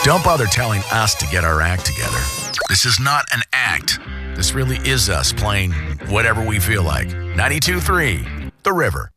Don't bother telling us to get our act together. This is not an act. This really is us playing whatever we feel like. 92.3, The River.